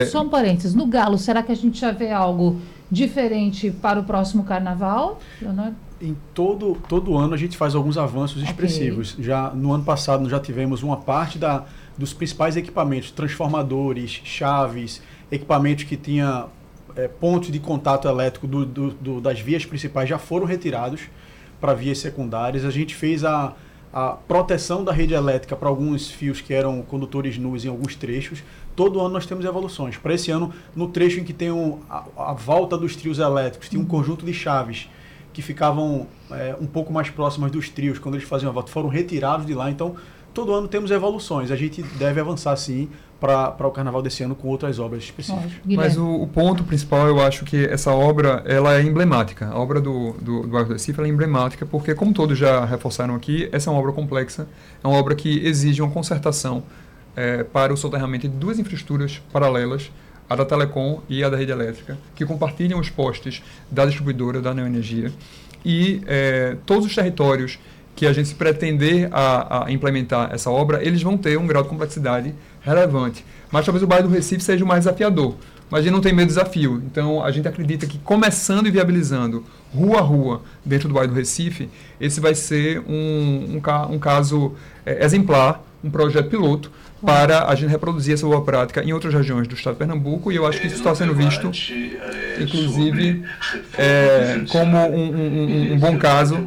Só um parênteses, no Galo, será que a gente já vê algo diferente para o próximo carnaval, Leonardo? Em todo ano a gente faz alguns avanços expressivos. Já no ano passado nós já tivemos uma parte dos principais equipamentos, transformadores, chaves, equipamentos que tinha pontos de contato elétrico das vias principais já foram retirados para vias secundárias. A gente fez a proteção da rede elétrica para alguns fios que eram condutores nus em alguns trechos. Todo ano nós temos evoluções. Para esse ano, no trecho em que tem a volta dos trios elétricos, tinha um conjunto de chaves que ficavam um pouco mais próximas dos trios, quando eles faziam a volta, foram retirados de lá. Então, todo ano temos evoluções. A gente deve avançar, sim, para o carnaval desse ano com outras obras específicas. Mas o ponto principal, eu acho que essa obra ela é emblemática. A obra do bairro do Recife ela é emblemática porque, como todos já reforçaram aqui, essa é uma obra complexa, é uma obra que exige uma concertação para o soterramento de duas infraestruturas paralelas, a da Telecom e a da rede elétrica, que compartilham os postes da distribuidora da Neoenergia. E todos os territórios que a gente se pretender a implementar essa obra, eles vão ter um grau de complexidade relevante. Mas talvez o bairro do Recife seja o mais desafiador. Mas a gente não tem medo do desafio. Então, a gente acredita que começando e viabilizando rua a rua dentro do bairro do Recife, esse vai ser um caso exemplar, um projeto piloto, para a gente reproduzir essa boa prática em outras regiões do estado de Pernambuco, e eu acho que isso está sendo visto, inclusive, como um bom caso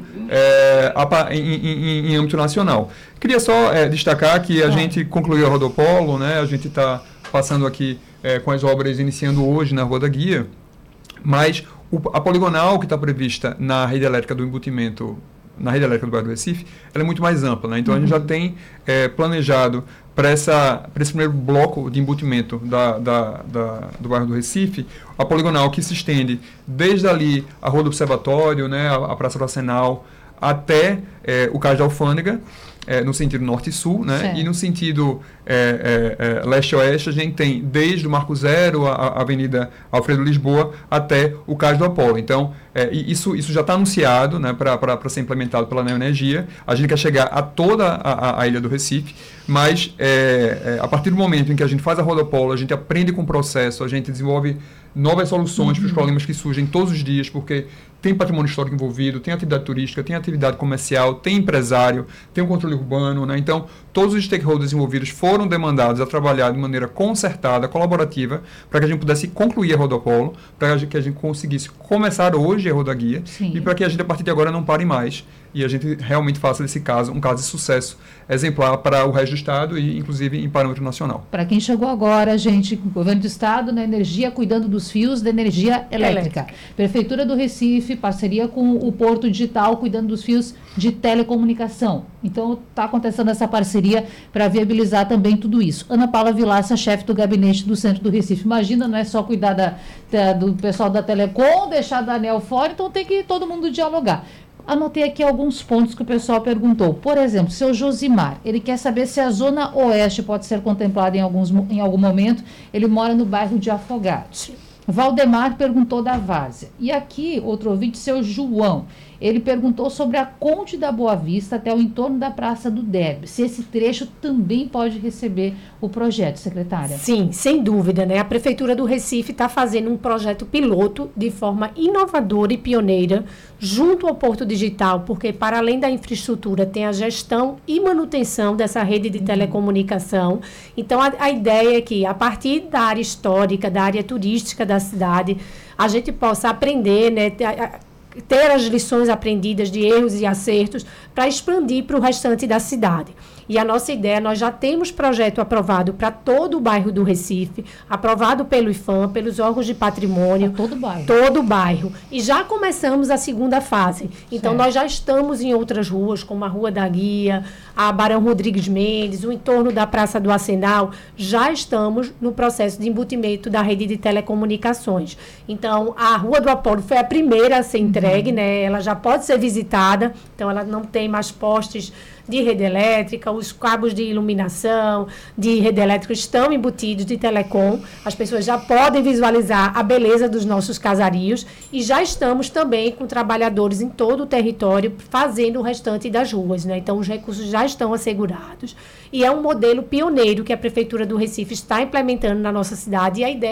em âmbito nacional. Queria só destacar que a gente concluiu a Rodopolo, né? A gente está passando aqui com as obras iniciando hoje na Rua da Guia, mas a poligonal que está prevista na rede elétrica do embutimento, na rede elétrica do bairro do Recife, ela é muito mais ampla, né? Então a gente já tem planejado para esse primeiro bloco de embutimento do bairro do Recife, a poligonal que se estende desde ali a Rua do Observatório, né, a Praça do Arsenal, até o Cais da Alfândega, no sentido norte e sul, né? Certo. E no sentido leste-oeste, a gente tem desde o Marco Zero, a Avenida Alfredo Lisboa, até o Cais do Apolo. Então, isso já está anunciado, né, para ser implementado pela Neoenergia. A gente quer chegar a toda a ilha do Recife, mas a partir do momento em que a gente faz a Rua do Apolo, a gente aprende com o processo, a gente desenvolve novas soluções para os problemas que surgem todos os dias, porque tem patrimônio histórico envolvido, tem atividade turística, tem atividade comercial, tem empresário, tem o controle urbano, né? Então, todos os stakeholders envolvidos foram demandados a trabalhar de maneira concertada, colaborativa, para que a gente pudesse concluir a Rodopolo, para que a gente conseguisse começar hoje a Rodaguia, e para que a gente, a partir de agora, não pare mais e a gente realmente faça desse caso um caso de sucesso exemplar para o resto do Estado e, inclusive, em parâmetro nacional. Para quem chegou agora, gente, Governo do Estado, na energia, cuidando dos fios da energia elétrica. Prefeitura do Recife, parceria com o Porto Digital, cuidando dos fios de telecomunicação. Então, está acontecendo essa parceria para viabilizar também tudo isso. Ana Paula Vilaça, chefe do gabinete do Centro do Recife. Imagina, não é só cuidar do pessoal da Telecom, deixar da ANEEL fora, então tem que todo mundo dialogar. Anotei aqui alguns pontos que o pessoal perguntou. Por exemplo, seu Josimar, ele quer saber se a Zona Oeste pode ser contemplada em algum momento. Ele mora no bairro de Afogados. Valdemar perguntou da Várzea. E aqui, outro ouvinte, seu João, ele perguntou sobre a Conde da Boa Vista até o entorno da Praça do Derby. Se esse trecho também pode receber o projeto, secretária? Sim, sem dúvida, né? A Prefeitura do Recife está fazendo um projeto piloto de forma inovadora e pioneira junto ao Porto Digital, porque para além da infraestrutura tem a gestão e manutenção dessa rede de telecomunicação. Então, a ideia é que, a partir da área histórica, da área turística da cidade, a gente possa aprender, né, ter as lições aprendidas de erros e acertos para expandir para o restante da cidade. E a nossa ideia, nós já temos projeto aprovado para todo o bairro do Recife, aprovado pelo IFAM, pelos órgãos de patrimônio. Todo o bairro. Todo o bairro. E já começamos a segunda fase. Então, certo, nós já estamos em outras ruas, como a Rua da Guia, a Barão Rodrigues Mendes, o entorno da Praça do Arsenal. Já estamos no processo de embutimento da rede de telecomunicações. Então, a Rua do Apolo foi a primeira a ser entregue, né? Ela já pode ser visitada, então ela não tem mais postes de rede elétrica, os cabos de iluminação, de rede elétrica estão embutidos de telecom, as pessoas já podem visualizar a beleza dos nossos casarios e já estamos também com trabalhadores em todo o território fazendo o restante das ruas, né? Então, os recursos já estão assegurados e é um modelo pioneiro que a Prefeitura do Recife está implementando na nossa cidade e a ideia